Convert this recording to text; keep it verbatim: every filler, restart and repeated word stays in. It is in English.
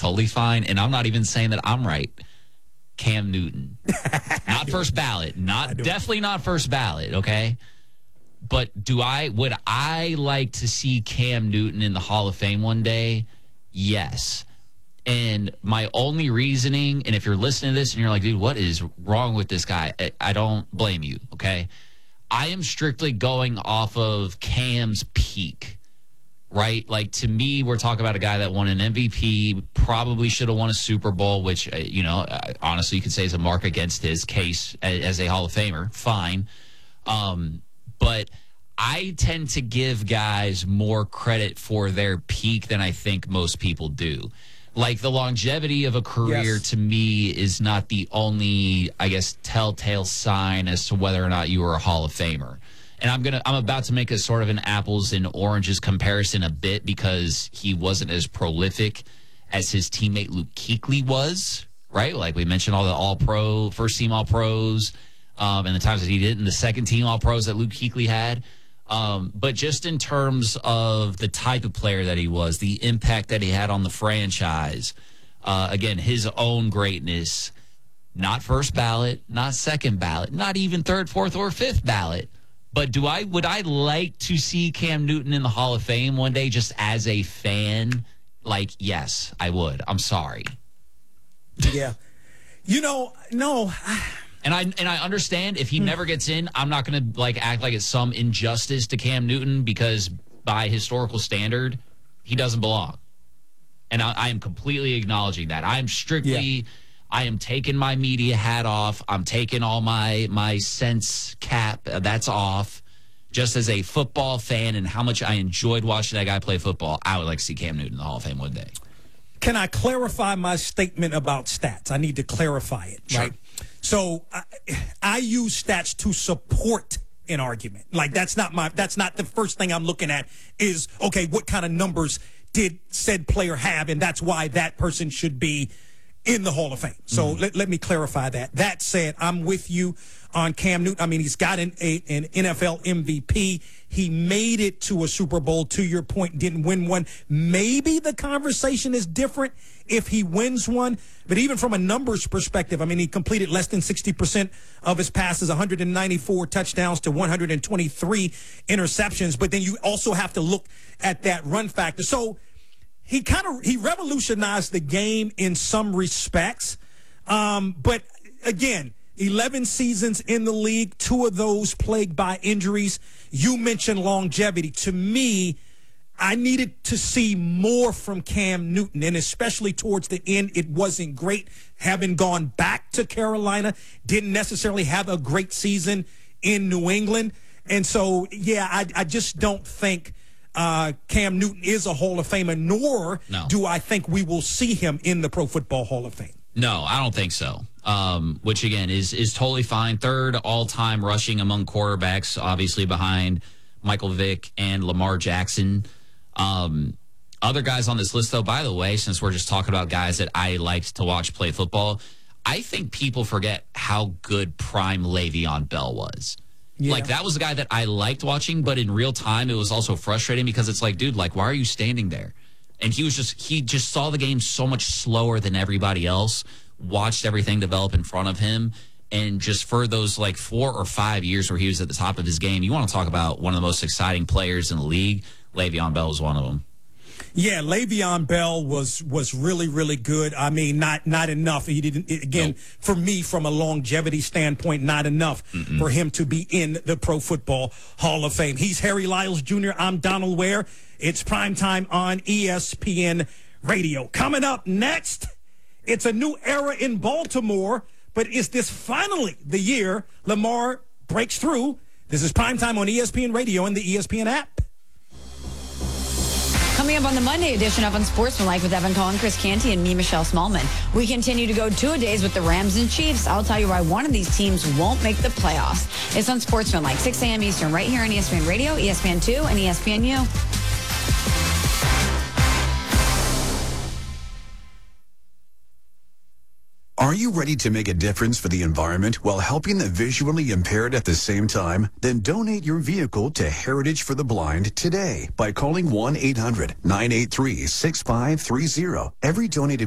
totally fine. And I'm not even saying that I'm right. Cam Newton. Not first ballot. Not definitely not first ballot, okay? But do I would I like to see Cam Newton in the Hall of Fame one day? Yes. And my only reasoning, and if you're listening to this and you're like, dude, what is wrong with this guy? I, I don't blame you, okay? I am strictly going off of Cam's peak, right? Like, to me, we're talking about a guy that won an M V P, probably should have won a Super Bowl, which, you know, honestly, you could say is a mark against his case as a Hall of Famer. Fine. Um, but I tend to give guys more credit for their peak than I think most people do. Like, the longevity of a career, yes, to me is not the only, I guess, telltale sign as to whether or not you are a Hall of Famer. And I'm gonna, I'm about to make a sort of an apples and oranges comparison a bit because he wasn't as prolific as his teammate Luke Kuechly was, right? Like we mentioned, all the All-Pro, first-team All-Pros, um, and the times that he did, and the second-team All-Pros that Luke Kuechly had. Um, but just in terms of the type of player that he was, the impact that he had on the franchise, uh, again, his own greatness, not first ballot, not second ballot, not even third, fourth, or fifth ballot. But do I would I like to see Cam Newton in the Hall of Fame one day just as a fan? Like, yes, I would. I'm sorry. Yeah. You know, no. And I and I understand if he never gets in, I'm not going to like act like it's some injustice to Cam Newton because by historical standard, he doesn't belong. And I, I am completely acknowledging that. I am strictly, yeah. I am taking my media hat off. I'm taking all my my sense cap. Uh, that's off. Just as a football fan and how much I enjoyed watching that guy play football, I would like to see Cam Newton in the Hall of Fame one day. Can I clarify my statement about stats? I need to clarify it, sure. right? So I, I use stats to support an argument. Like that's not my, that's not the first thing I'm looking at is, okay, what kind of numbers did said player have? And that's why that person should be in the Hall of Fame. So mm-hmm. let, let me clarify that. That said, I'm with you on Cam Newton. I mean, he's got an, a, an N F L M V P. He made it to a Super Bowl, to your point, didn't win one. Maybe the conversation is different if he wins one. But even from a numbers perspective, I mean, he completed less than sixty percent of his passes, one hundred ninety-four touchdowns to one hundred twenty-three interceptions. But then you also have to look at that run factor. So he kind of, he revolutionized the game in some respects. Um, but again, eleven seasons in the league, two of those plagued by injuries. You mentioned longevity. To me, I needed to see more from Cam Newton, and especially towards the end, it wasn't great. Having gone back to Carolina, didn't necessarily have a great season in New England. And so, yeah, I, I just don't think uh, Cam Newton is a Hall of Famer, nor no. do I think we will see him in the Pro Football Hall of Fame. No, I don't think so. Um, which, again, is is totally fine. Third all-time rushing among quarterbacks, obviously behind Michael Vick and Lamar Jackson. Um, other guys on this list, though, by the way, since we're just talking about guys that I liked to watch play football, I think people forget how good prime Le'Veon Bell was. Yeah. Like, that was a guy that I liked watching, but in real time, it was also frustrating because it's like, dude, like, why are you standing there? And he was just, he just saw the game so much slower than everybody else, watched everything develop in front of him. And just for those like four or five years where he was at the top of his game, you want to talk about one of the most exciting players in the league. Le'Veon Bell was one of them. Yeah, Le'Veon Bell was was really, really good. I mean, not not enough. He didn't, again, nope. for me, from a longevity standpoint, not enough Mm-mm. for him to be in the Pro Football Hall of Fame. He's Harry Lyles Junior I'm Donald Ware. It's primetime on E S P N Radio. Coming up next, it's a new era in Baltimore, but is this finally the year Lamar breaks through? This is primetime on E S P N Radio and the E S P N app. Coming up on the Monday edition of Unsportsmanlike with Evan Cohen, Chris Canty, and me, Michelle Smallman. We continue to go two-a-days with the Rams and Chiefs. I'll tell you why one of these teams won't make the playoffs. It's Unsportsmanlike, six a.m. Eastern, right here on E S P N Radio, E S P N two, and E S P N U. Are you ready to make a difference for the environment while helping the visually impaired at the same time? Then donate your vehicle to Heritage for the Blind today by calling one eight hundred nine eight three six five three zero. Every donated